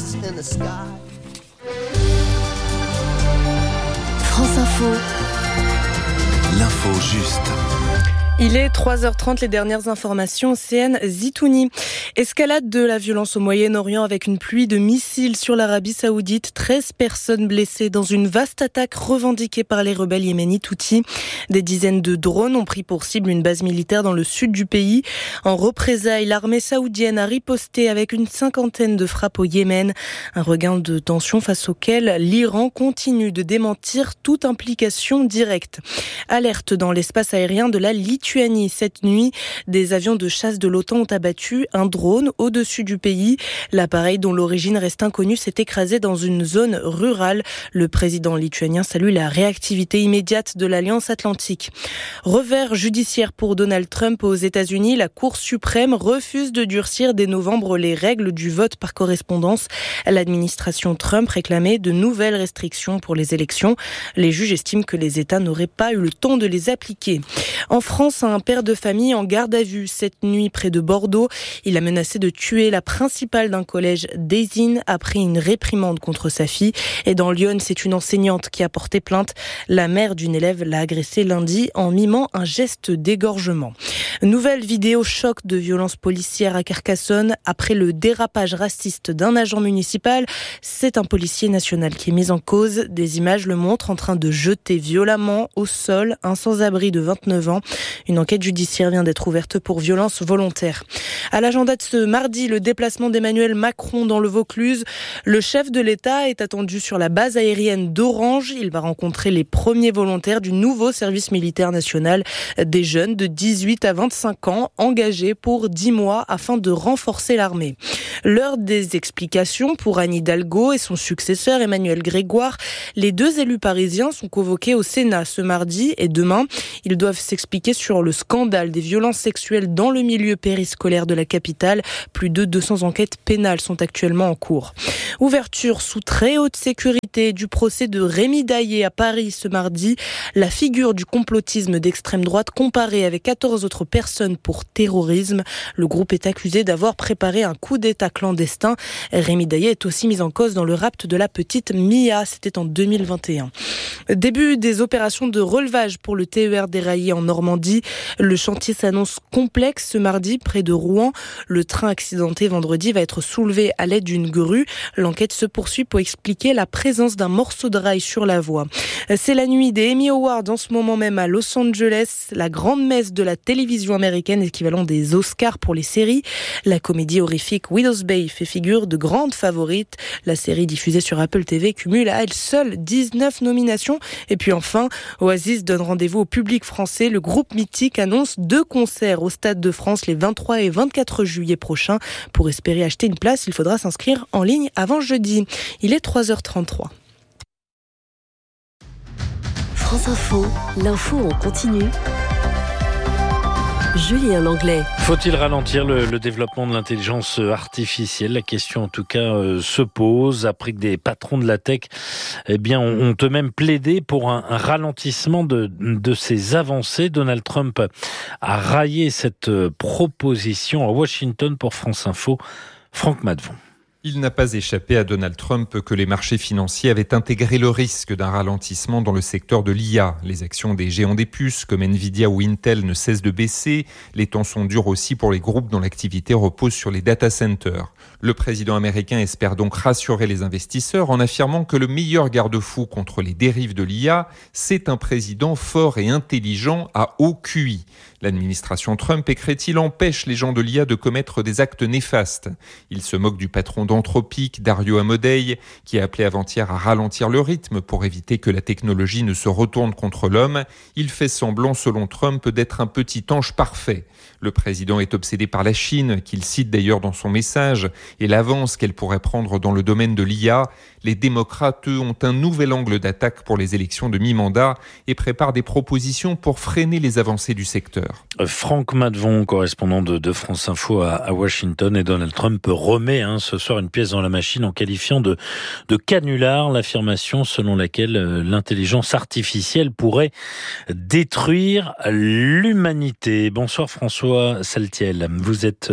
France Info. L'info juste. Il est 3h30, les dernières informations, Océane Zitouni. Escalade de la violence au Moyen-Orient avec une pluie de missiles sur l'Arabie Saoudite. 13 personnes blessées dans une vaste attaque revendiquée par les rebelles yéménites Houthis. Des dizaines de drones ont pris pour cible une base militaire dans le sud du pays. En représailles, l'armée saoudienne a riposté avec une 50aine de frappes au Yémen. Un regain de tension face auquel l'Iran continue de démentir toute implication directe. Alerte dans l'espace aérien de la Lituanie. Cette nuit, des avions de chasse de l'OTAN ont abattu un drone au-dessus du pays. L'appareil, dont l'origine reste inconnue, s'est écrasé dans une zone rurale. Le président lituanien salue la réactivité immédiate de l'Alliance Atlantique. Revers judiciaire pour Donald Trump aux États-Unis. La Cour suprême refuse de durcir dès novembre les règles du vote par correspondance. L'administration Trump réclamait de nouvelles restrictions pour les élections. Les juges estiment que les États n'auraient pas eu le temps de les appliquer. En France, un père de famille en garde à vue cette nuit près de Bordeaux. Il a menacé de tuer la principale d'un collège d'Aisines après une réprimande contre sa fille. Et dans Lyon, c'est une enseignante qui a porté plainte. La mère d'une élève l'a agressée lundi en mimant un geste d'égorgement. Nouvelle vidéo choc de violence policière à Carcassonne après le dérapage raciste d'un agent municipal. C'est un policier national qui est mis en cause. Des images le montrent en train de jeter violemment au sol un sans-abri de 29 ans. Une enquête judiciaire vient d'être ouverte pour violence volontaire. À l'agenda de ce mardi, le déplacement d'Emmanuel Macron dans le Vaucluse. Le chef de l'État est attendu sur la base aérienne d'Orange. Il va rencontrer les premiers volontaires du nouveau service militaire national, des jeunes de 18 à 25 ans engagés pour 10 mois afin de renforcer l'armée. L'heure des explications pour Anne Hidalgo et son successeur Emmanuel Grégoire. Les deux élus parisiens sont convoqués au Sénat ce mardi et demain. Ils doivent s'expliquer sur le scandale des violences sexuelles dans le milieu périscolaire de la capitale. Plus de 200 enquêtes pénales sont actuellement en cours. Ouverture sous très haute sécurité du procès de Rémi Daillé à Paris ce mardi. La figure du complotisme d'extrême droite comparée avec 14 autres personnes pour terrorisme. Le groupe est accusé d'avoir préparé un coup d'État clandestin. Rémi Daillé est aussi mis en cause dans le rapt de la petite Mia. C'était en 2021. Début des opérations de relevage pour le TER déraillé en Normandie. Le chantier s'annonce complexe ce mardi près de Rouen. Le train accidenté vendredi va être soulevé à l'aide d'une grue. L'enquête se poursuit pour expliquer la présence d'un morceau de rail sur la voie. C'est la nuit des Emmy Awards en ce moment même à Los Angeles. La grande messe de la télévision américaine, équivalent des Oscars pour les séries. La comédie horrifique Widow's Bay fait figure de grande favorite. La série diffusée sur Apple TV cumule à elle seule 19 nominations. Et puis enfin, Oasis donne rendez-vous au public français. Le groupe mythique annonce 2 concerts au Stade de France les 23 et 24 juillet prochains. Pour espérer acheter une place, il faudra s'inscrire en ligne avant jeudi. Il est 3h33. France Info, l'info en continu. Julien Langlais. Faut-il ralentir le développement de l'intelligence artificielle ? La question en tout cas se pose après que des patrons de la tech ont eux-mêmes plaidé pour un ralentissement de ces avancées. Donald Trump a raillé cette proposition à Washington pour France Info. Franck Madvon. Il n'a pas échappé à Donald Trump que les marchés financiers avaient intégré le risque d'un ralentissement dans le secteur de l'IA. Les actions des géants des puces comme Nvidia ou Intel ne cessent de baisser. Les temps sont durs aussi pour les groupes dont l'activité repose sur les data centers. Le président américain espère donc rassurer les investisseurs en affirmant que le meilleur garde-fou contre les dérives de l'IA, c'est un président fort et intelligent à haut QI. L'administration Trump, écrit-il, empêche les gens de l'IA de commettre des actes néfastes. Il se moque du patron d'Anthropic, Dario Amodei, qui a appelé avant-hier à ralentir le rythme pour éviter que la technologie ne se retourne contre l'homme. Il fait semblant, selon Trump, d'être un petit ange parfait. Le président est obsédé par la Chine, qu'il cite d'ailleurs dans son message, et l'avance qu'elle pourrait prendre dans le domaine de l'IA. Les démocrates, eux, ont un nouvel angle d'attaque pour les élections de mi-mandat et préparent des propositions pour freiner les avancées du secteur. Franck Madvon, correspondant de France Info à Washington, et Donald Trump remet ce soir une pièce dans la machine en qualifiant de canular l'affirmation selon laquelle l'intelligence artificielle pourrait détruire l'humanité. Bonsoir François Saltiel, vous êtes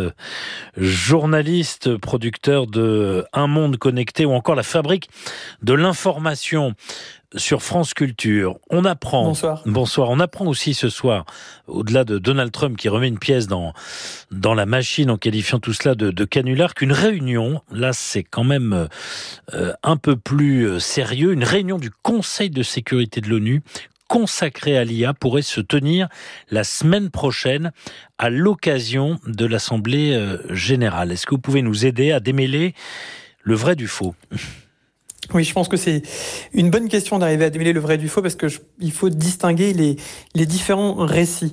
journaliste, producteur de Un Monde Connecté ou encore La Fabrique de l'Information sur France Culture. On apprend. Bonsoir. On apprend aussi ce soir, au-delà de Donald Trump qui remet une pièce dans la machine en qualifiant tout cela de canular, qu'une réunion, là c'est quand même un peu plus sérieux, une réunion du Conseil de sécurité de l'ONU consacrée à l'IA pourrait se tenir la semaine prochaine à l'occasion de l'Assemblée générale. Est-ce que vous pouvez nous aider à démêler le vrai du faux ? Oui, je pense que c'est une bonne question d'arriver à démêler le vrai du faux parce que il faut distinguer les différents récits.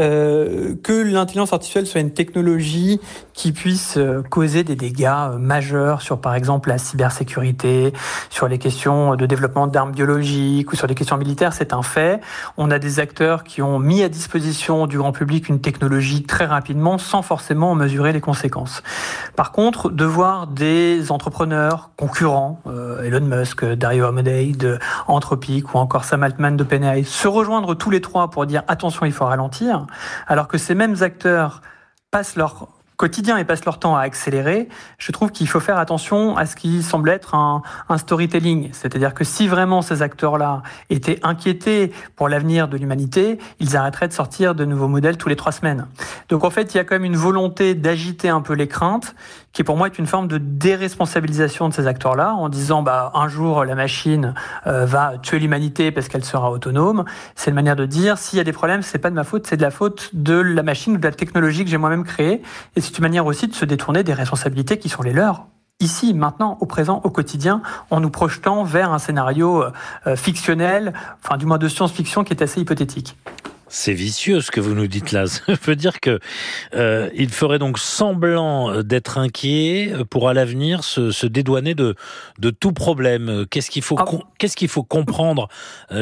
Que l'intelligence artificielle soit une technologie qui puisse causer des dégâts majeurs sur, par exemple, la cybersécurité, sur les questions de développement d'armes biologiques ou sur les questions militaires, c'est un fait. On a des acteurs qui ont mis à disposition du grand public une technologie très rapidement sans forcément en mesurer les conséquences. Par contre, de voir des entrepreneurs concurrents, Elon Musk, Dario Amodei de Anthropic ou encore Sam Altman d'OpenAI se rejoindre tous les trois pour dire attention, il faut ralentir, alors que ces mêmes acteurs passent leur quotidien et passent leur temps à accélérer, je trouve qu'il faut faire attention à ce qui semble être un storytelling. C'est-à-dire que si vraiment ces acteurs-là étaient inquiétés pour l'avenir de l'humanité, ils arrêteraient de sortir de nouveaux modèles tous les 3 semaines. Donc en fait, il y a quand même une volonté d'agiter un peu les craintes, qui pour moi est une forme de déresponsabilisation de ces acteurs-là, en disant un jour la machine va tuer l'humanité parce qu'elle sera autonome. C'est une manière de dire s'il y a des problèmes, c'est pas de ma faute, c'est de la faute de la machine ou de la technologie que j'ai moi-même créée. Et c'est une manière aussi de se détourner des responsabilités qui sont les leurs. Ici, maintenant, au présent, au quotidien, en nous projetant vers un scénario fictionnel, enfin du moins de science-fiction qui est assez hypothétique. C'est vicieux ce que vous nous dites là. Ça veut dire que il ferait donc semblant d'être inquiet pour à l'avenir se dédouaner de tout problème. Qu'est-ce qu'il faut comprendre là-dedans ?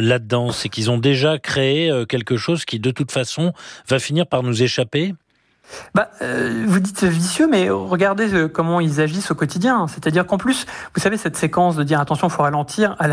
C'est qu'ils ont déjà créé quelque chose qui de toute façon va finir par nous échapper ? Vous dites vicieux, mais regardez comment ils agissent au quotidien. C'est-à-dire qu'en plus, vous savez, cette séquence de dire attention, il faut ralentir,